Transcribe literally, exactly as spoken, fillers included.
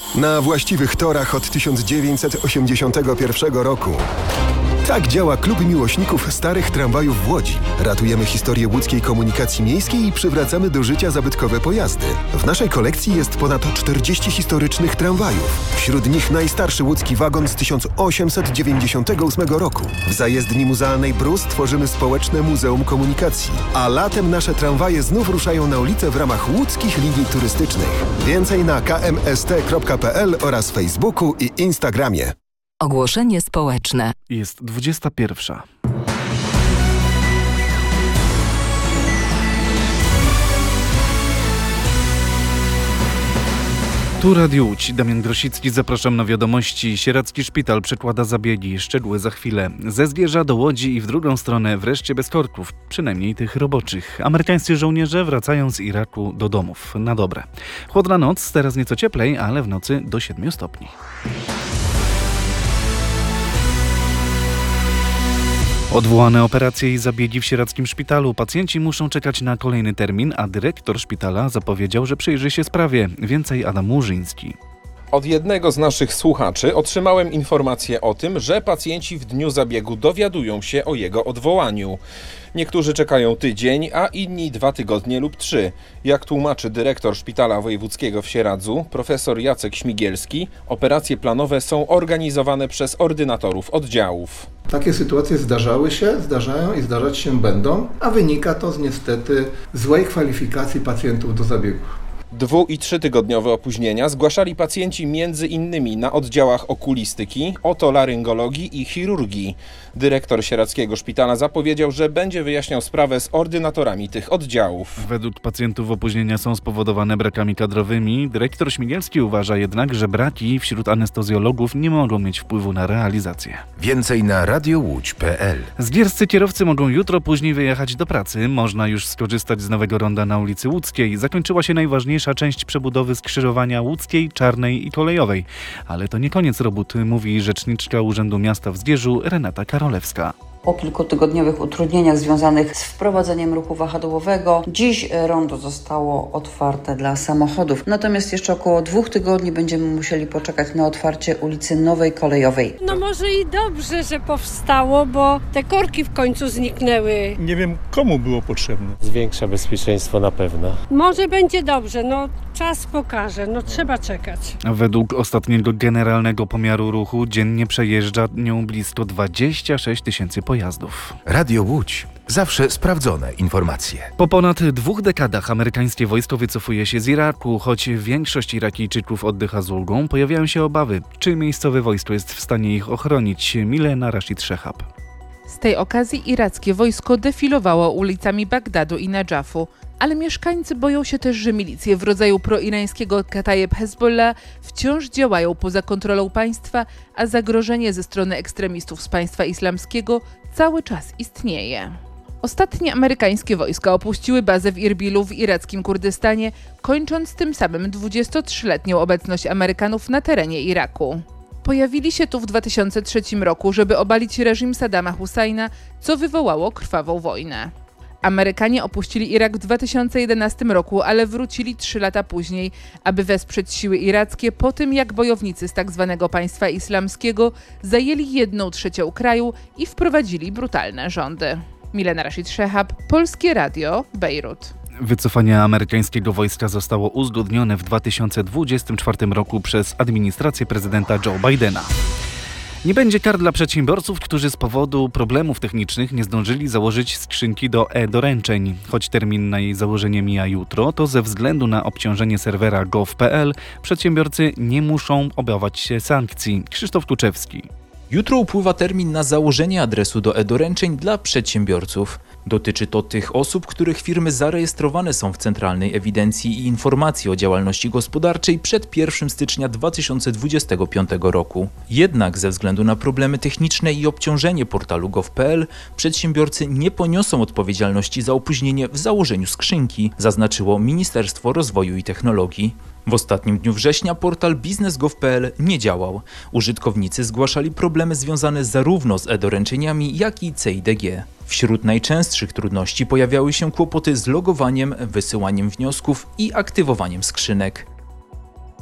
Na właściwych torach od tysiąc dziewięćset osiemdziesiątego pierwszego roku. Tak działa Klub Miłośników Starych Tramwajów w Łodzi. Ratujemy historię łódzkiej komunikacji miejskiej i przywracamy do życia zabytkowe pojazdy. W naszej kolekcji jest ponad czterdzieści historycznych tramwajów. Wśród nich najstarszy łódzki wagon z tysiąc osiemset dziewięćdziesiątego ósmego roku. W zajezdni muzealnej Brus tworzymy społeczne Muzeum Komunikacji. A latem nasze tramwaje znów ruszają na ulicę w ramach łódzkich linii turystycznych. Więcej na k m s t kropka p l oraz Facebooku i Instagramie. Ogłoszenie społeczne. Jest dwudziesta pierwsza. Tu Radio Łódź. Damian Grosicki, zapraszam na wiadomości. Sieradzki szpital przekłada zabiegi. Szczegóły za chwilę. Ze Zgierza do Łodzi i w drugą stronę, wreszcie bez korków. Przynajmniej tych roboczych. Amerykańscy żołnierze wracają z Iraku do domów. Na dobre. Chłodna noc, teraz nieco cieplej, ale w nocy do siedmiu stopni. Odwołane operacje i zabiegi w sieradzkim szpitalu. Pacjenci muszą czekać na kolejny termin, a dyrektor szpitala zapowiedział, że przyjrzy się sprawie. Więcej Adam Murzyński. Od jednego z naszych słuchaczy otrzymałem informację o tym, że pacjenci w dniu zabiegu dowiadują się o jego odwołaniu. Niektórzy czekają tydzień, a inni dwa tygodnie lub trzy. Jak tłumaczy dyrektor Szpitala Wojewódzkiego w Sieradzu, profesor Jacek Śmigielski, operacje planowe są organizowane przez ordynatorów oddziałów. Takie sytuacje zdarzały się, zdarzają i zdarzać się będą, a wynika to z niestety złej kwalifikacji pacjentów do zabiegów. Dwu- i trzytygodniowe opóźnienia zgłaszali pacjenci między innymi na oddziałach okulistyki, otolaryngologii i chirurgii. Dyrektor Sieradzkiego Szpitala zapowiedział, że będzie wyjaśniał sprawę z ordynatorami tych oddziałów. Według pacjentów opóźnienia są spowodowane brakami kadrowymi. Dyrektor Śmigielski uważa jednak, że braki wśród anestezjologów nie mogą mieć wpływu na realizację. Więcej na radiołódź kropka p l. Zgierscy kierowcy mogą jutro później wyjechać do pracy. Można już skorzystać z nowego ronda na ulicy Łódzkiej. Zakończyła się najważniejsza część przebudowy skrzyżowania Łódzkiej, Czarnej i Kolejowej. Ale to nie koniec robót, mówi rzeczniczka Urzędu Miasta w Zgierzu Renata Karolewska. Po kilkutygodniowych utrudnieniach związanych z wprowadzeniem ruchu wahadłowego, dziś rondo zostało otwarte dla samochodów. Natomiast jeszcze około dwóch tygodni będziemy musieli poczekać na otwarcie ulicy Nowej Kolejowej. No może i dobrze, że powstało, bo te korki w końcu zniknęły. Nie wiem, komu było potrzebne. Zwiększa bezpieczeństwo na pewno. Może będzie dobrze, no czas pokaże, no trzeba czekać. Według ostatniego generalnego pomiaru ruchu dziennie przejeżdża nią blisko dwadzieścia sześć tysięcy pojazdów. Radio Łódź. Zawsze sprawdzone informacje. Po ponad dwóch dekadach amerykańskie wojsko wycofuje się z Iraku. Choć większość Irakijczyków oddycha z ulgą, pojawiają się obawy, czy miejscowe wojsko jest w stanie ich ochronić. Milena Rashid Shehab. Z tej okazji irackie wojsko defilowało ulicami Bagdadu i Nadżafu, ale mieszkańcy boją się też, że milicje w rodzaju proirańskiego Katayeb Hezbollah wciąż działają poza kontrolą państwa, a zagrożenie ze strony ekstremistów z państwa islamskiego cały czas istnieje. Ostatnie amerykańskie wojska opuściły bazę w Irbilu w irackim Kurdystanie, kończąc tym samym dwudziestotrzyletnią obecność Amerykanów na terenie Iraku. Pojawili się tu w dwa tysiące trzecim roku, żeby obalić reżim Saddama Husajna, co wywołało krwawą wojnę. Amerykanie opuścili Irak w dwa tysiące jedenastym roku, ale wrócili trzy lata później, aby wesprzeć siły irackie po tym, jak bojownicy z tzw. państwa islamskiego zajęli jedną trzecią kraju i wprowadzili brutalne rządy. Milena Rashid Shehab, Polskie Radio, Bejrut. Wycofanie amerykańskiego wojska zostało uzgodnione w dwa tysiące dwudziestym czwartym roku przez administrację prezydenta Joe Bidena. Nie będzie kar dla przedsiębiorców, którzy z powodu problemów technicznych nie zdążyli założyć skrzynki do e-doręczeń. Choć termin na jej założenie mija jutro, to ze względu na obciążenie serwera gov kropka p l przedsiębiorcy nie muszą obawiać się sankcji. Krzysztof Tuczewski. Jutro upływa termin na założenie adresu do e-doręczeń dla przedsiębiorców. Dotyczy to tych osób, których firmy zarejestrowane są w Centralnej Ewidencji i Informacji o Działalności Gospodarczej przed pierwszego stycznia dwa tysiące dwudziestego piątego roku. Jednak ze względu na problemy techniczne i obciążenie portalu gov kropka p l przedsiębiorcy nie poniosą odpowiedzialności za opóźnienie w założeniu skrzynki, zaznaczyło Ministerstwo Rozwoju i Technologii. W ostatnim dniu września portal biznes kropka gov kropka p l nie działał. Użytkownicy zgłaszali problemy związane zarówno z e-doręczeniami, jak i C I D G. Wśród najczęstszych trudności pojawiały się kłopoty z logowaniem, wysyłaniem wniosków i aktywowaniem skrzynek.